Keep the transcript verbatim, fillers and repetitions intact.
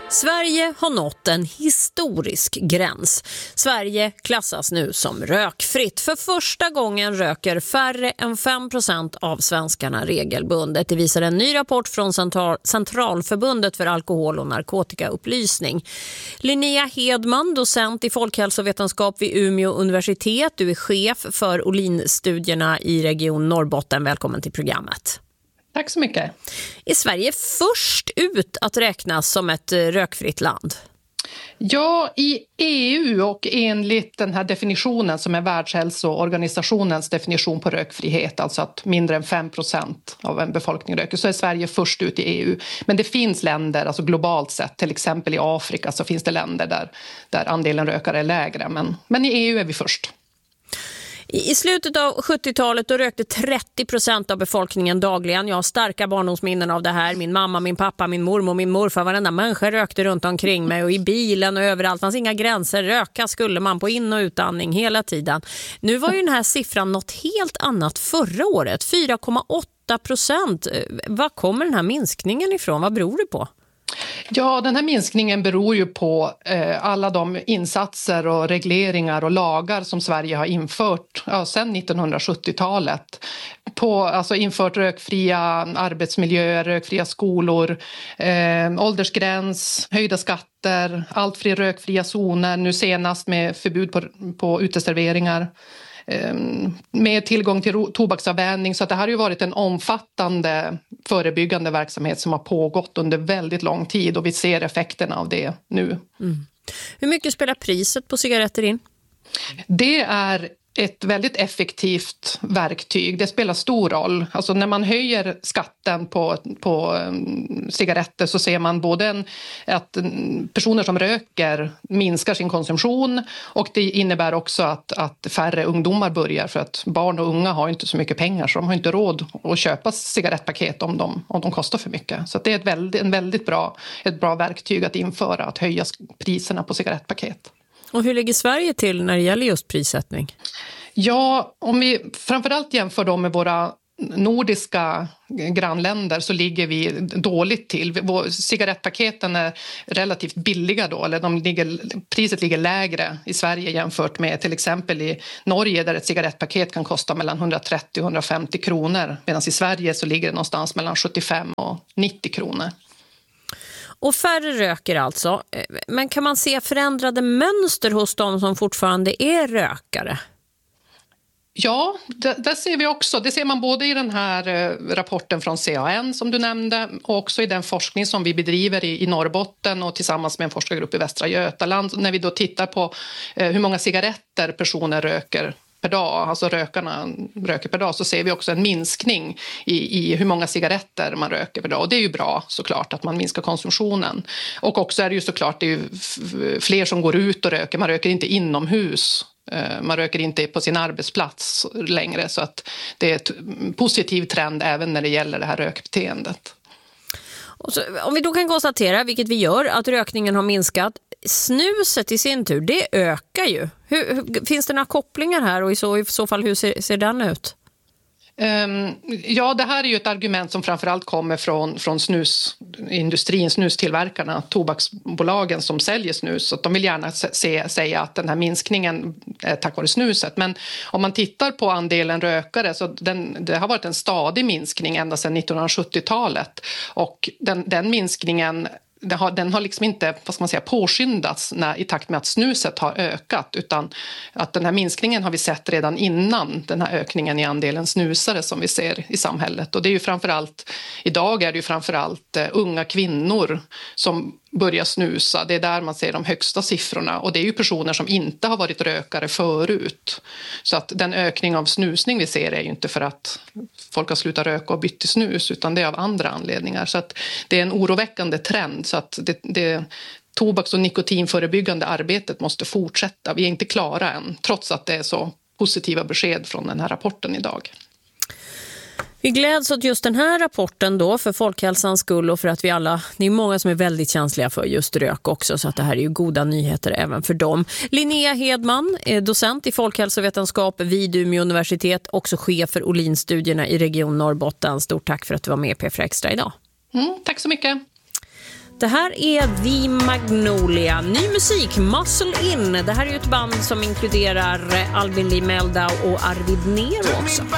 Sverige har nått en historisk gräns. Sverige klassas nu som rökfritt. För första gången röker färre än fem procent av svenskarna regelbundet. Det visar en ny rapport från Central- Centralförbundet för alkohol- och narkotikaupplysning. Linnea Hedman, docent i folkhälsovetenskap vid Umeå universitet. Du är chef för Olinstudierna i Region Norrbotten. Välkommen till programmet. Tack så mycket. Är Sverige först ut att räknas som ett rökfritt land? Ja, i E U och enligt den här definitionen som är Världshälsoorganisationens definition på rökfrihet, alltså att mindre än fem procent av en befolkning röker, så är Sverige först ut i E U. Men det finns länder, alltså globalt sett, till exempel i Afrika så finns det länder där, där andelen rökare är lägre. Men, men i E U är vi först. I slutet av sjuttiotalet då rökte trettio procent av befolkningen dagligen. Jag har starka barndomsminnen av det här. Min mamma, min pappa, min mormor, min morfar, varenda människa rökte runt omkring mig och i bilen och överallt. Det fanns inga gränser. Röka skulle man på in- och utandning hela tiden. Nu var ju den här siffran något helt annat förra året. fyra komma åtta procent. Vad kommer den här minskningen ifrån? Vad beror det på? Ja, den här minskningen beror ju på eh, alla de insatser och regleringar och lagar som Sverige har infört ja, sedan nittonhundrasjuttiotalet. På, alltså infört rökfria arbetsmiljöer, rökfria skolor, eh, åldersgräns, höjda skatter, allt fler rökfria zoner, nu senast med förbud på, på uteserveringar. Med tillgång till tobaksavvänjning, så att det här har ju varit en omfattande förebyggande verksamhet som har pågått under väldigt lång tid och vi ser effekterna av det nu. Mm. Hur mycket spelar priset på cigaretter in? Det är ett väldigt effektivt verktyg. Det spelar stor roll. Alltså när man höjer skatten på, på um, cigaretter så ser man både en, att personer som röker minskar sin konsumtion och det innebär också att, att färre ungdomar börjar, för att barn och unga har inte så mycket pengar så de har inte råd att köpa cigarettpaket om de, om de kostar för mycket. Så det är ett väldigt, en väldigt bra, ett bra verktyg att införa, att höja priserna på cigarettpaket. Och hur ligger Sverige till när det gäller just prissättning? Ja, om vi framförallt jämför dem med våra nordiska grannländer så ligger vi dåligt till. Vår, cigarettpaketen är relativt billiga då, eller de ligger, priset ligger lägre i Sverige jämfört med till exempel i Norge där ett cigarettpaket kan kosta mellan hundratrettio till hundrafemtio kronor, medan i Sverige så ligger det någonstans mellan sjuttiofem och nittio kronor. Och färre röker alltså. Men kan man se förändrade mönster hos de som fortfarande är rökare? Ja, det, det ser vi också. Det ser man både i den här eh, rapporten från C A N som du nämnde och också i den forskning som vi bedriver i, i Norrbotten och tillsammans med en forskargrupp i Västra Götaland. När vi då tittar på eh, hur många cigaretter personer röker per dag, alltså rökarna röker per dag, så ser vi också en minskning i, i hur många cigaretter man röker per dag. Och det är ju bra såklart att man minskar konsumtionen. Och också är det ju såklart det är ju f- fler som går ut och röker. Man röker inte inomhus. Man röker inte på sin arbetsplats längre, så att det är ett positiv trend även när det gäller det här rökbeteendet. Och så, om vi då kan konstatera, vilket vi gör, att rökningen har minskat, snuset i sin tur, det ökar ju. Hur, hur, finns det några kopplingar här och i så, i så fall hur ser, ser den ut? Um, ja, det här är ju ett argument som framförallt kommer från, från snusindustrin, snustillverkarna, tobaksbolagen som säljer snus. Så att de vill gärna se, säga att den här minskningen är tack vare snuset. Men om man tittar på andelen rökare så den, det har varit en stadig minskning ända sedan nittonhundrasjuttiotalet. Och den, den minskningen... Den har, den har liksom inte, vad ska man säga, påskyndats när, i takt med att snuset har ökat, utan att den här minskningen har vi sett redan innan den här ökningen i andelen snusare som vi ser i samhället. Och det är ju framförallt, idag är det ju framförallt uh, unga kvinnor som börjar snusa. Det är där man ser de högsta siffrorna och det är ju personer som inte har varit rökare förut. Så att den ökning av snusning vi ser är ju inte för att folk har slutat röka och bytt till snus, utan det är av andra anledningar. Så att det är en oroväckande trend, så att det, det tobaks- och nikotinförebyggande arbetet måste fortsätta. Vi är inte klara än, trots att det är så positiva besked från den här rapporten idag. Vi gläds åt just den här rapporten då för folkhälsans skull och för att vi alla, det är många som är väldigt känsliga för just rök också, så att det här är ju goda nyheter även för dem. Linnea Hedman är docent i folkhälsovetenskap vid Umeå universitet, också chef för Olinstudierna i Region Norrbotten. Stort tack för att du var med i P fyra Extra idag. Mm, tack så mycket. Det här är The Magnolia. Ny musik, Muscle In. Det här är ju ett band som inkluderar Albin Lee Meldau och Arvid Nero också.